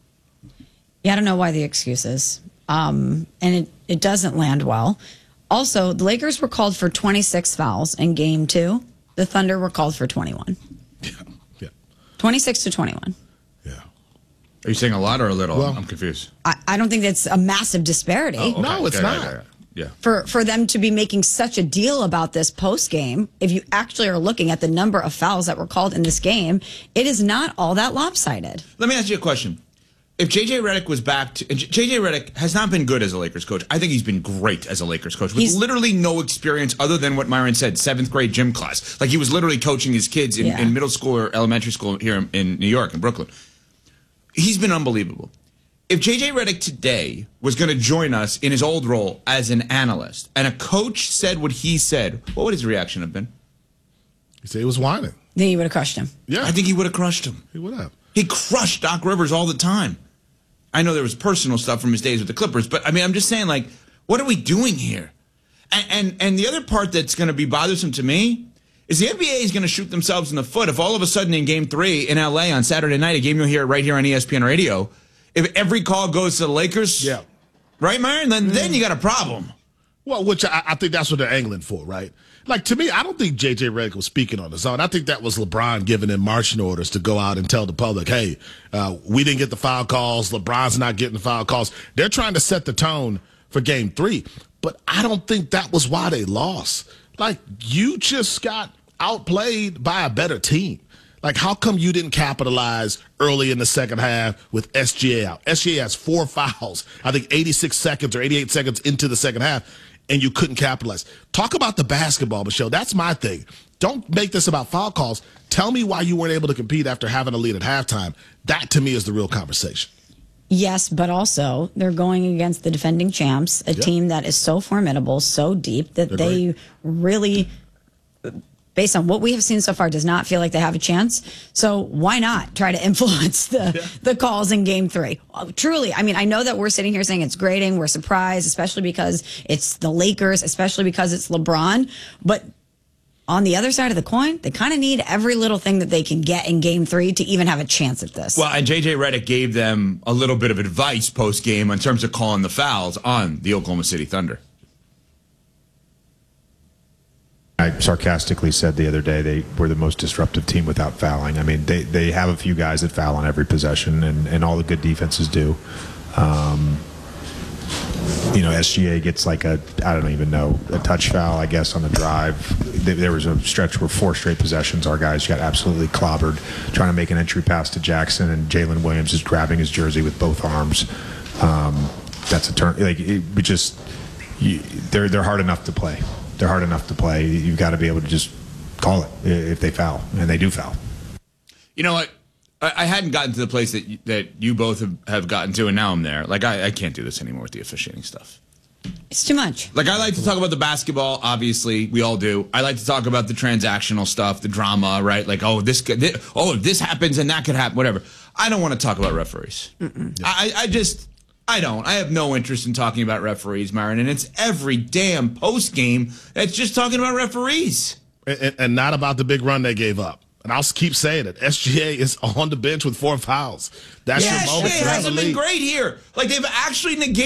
Yeah, I don't know why the excuses. Um, and it, it doesn't land well. Also, the Lakers were called for twenty-six fouls in game two. The Thunder were called for twenty-one. Yeah. yeah. twenty-six to twenty-one. Yeah. Are you saying a lot or a little? Well, I'm confused. I, I don't think that's a massive disparity. Oh, okay. No, it's okay, not. okay, okay. Yeah. For, for them to be making such a deal about this post game, if you actually are looking at the number of fouls that were called in this game, it is not all that lopsided. Let me ask you a question. If J J Redick was back to... J J Redick has not been good as a Lakers coach. I think he's been great as a Lakers coach with he's, literally no experience other than what Myron said, seventh grade gym class. Like he was literally coaching his kids in, yeah. in middle school or elementary school here in, in New York, in Brooklyn. He's been unbelievable. If J J Redick today was going to join us in his old role as an analyst and a coach said what he said, what would his reaction have been? He'd say he was whining. Then he would have crushed him. Yeah. I think he would have crushed him. He would have. He crushed Doc Rivers all the time. I know there was personal stuff from his days with the Clippers, but I mean, I'm just saying, like, what are we doing here? And and, and the other part that's going to be bothersome to me is the N B A is going to shoot themselves in the foot if all of a sudden in Game Three in L A on Saturday night, a game you'll hear right here on E S P N Radio, if every call goes to the Lakers, yeah, right, Myron, then mm. then you got a problem. Well, which I, I think that's what they're angling for, right? Like, to me, I don't think J J Redick was speaking on his own. I think that was LeBron giving him marching orders to go out and tell the public, hey, uh, we didn't get the foul calls. LeBron's not getting the foul calls. They're trying to set the tone for game three. But I don't think that was why they lost. Like, you just got outplayed by a better team. Like, how come you didn't capitalize early in the second half with S G A out? S G A has four fouls, I think eighty-six seconds or eighty-eight seconds into the second half, and you couldn't capitalize. Talk about the basketball, Michelle. That's my thing. Don't make this about foul calls. Tell me why you weren't able to compete after having a lead at halftime. That, to me, is the real conversation. Yes, but also they're going against the defending champs, a yep. team that is so formidable, so deep, that they're they great. really based on what we have seen so far, does not feel like they have a chance. So why not try to influence the, yeah. the calls in game three? Truly, I mean, I know that we're sitting here saying it's grating. We're surprised, especially because it's the Lakers, especially because it's LeBron. But on the other side of the coin, they kind of need every little thing that they can get in game three to even have a chance at this. Well, and J J Redick gave them a little bit of advice post-game in terms of calling the fouls on the Oklahoma City Thunder. I sarcastically said the other day they were the most disruptive team without fouling. I mean, they, they have a few guys that foul on every possession, and, and all the good defenses do. Um, you know, S G A gets like a, I don't even know, a touch foul, I guess, on the drive. There was a stretch where four straight possessions, our guys got absolutely clobbered trying to make an entry pass to Jackson, and Jalen Williams is grabbing his jersey with both arms. Um, that's a turn. Like, it, we just, you, they're, they're hard enough to play. They're hard enough to play. You've got to be able to just call it if they foul, and they do foul. You know what? I, I hadn't gotten to the place that you, that you both have, have gotten to, and now I'm there. Like, I, I can't do this anymore with the officiating stuff. It's too much. Like, I like to talk about the basketball, obviously. We all do. I like to talk about the transactional stuff, the drama, right? Like, oh, this, could, this oh, if this happens and that could happen, whatever. I don't want to talk about referees. Mm-mm. I, I just... I don't. I have no interest in talking about referees, Myron, and it's every damn post game that's just talking about referees. And, and not about the big run they gave up. And I'll keep saying it. S G A is on the bench with four fouls. That's yeah, your moment. S G A hasn't been great here. Like, they've actually negated